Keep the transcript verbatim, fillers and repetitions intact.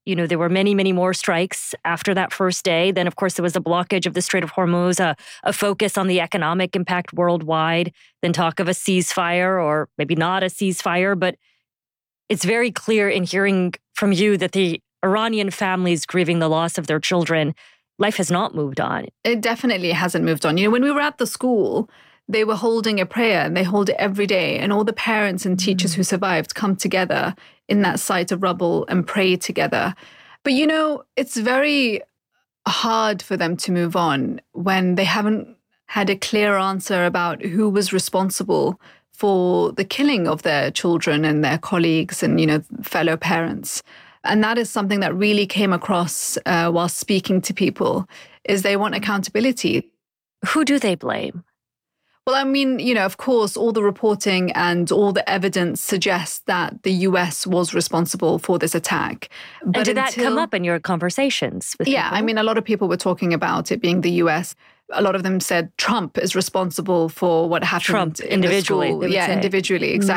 you know, there were many, many more strikes after that first day. Then, of course, there was a blockage of the Strait of Hormuz, a, a focus on the economic impact worldwide, then talk of a ceasefire or maybe not a ceasefire. But it's very clear in hearing from you that the Iranian families grieving the loss of their children, life has not moved on. It definitely hasn't moved on. You know, when we were at the school, they were holding a prayer, and they hold it every day. And all the parents and teachers who survived come together in that site of rubble and pray together. But, you know, it's very hard for them to move on when they haven't had a clear answer about who was responsible for the killing of their children and their colleagues and, you know, fellow parents. And that is something that really came across uh, while speaking to people, is they want accountability. Who do they blame? Well, I mean, you know, of course, all the reporting and all the evidence suggests that the U S was responsible for this attack. But and did until, that come up in your conversations with Yeah, people? I mean, a lot of people were talking about it being the U S. A lot of them said Trump is responsible for what happened Trump in individually. the school. Yeah, say. individually, exactly.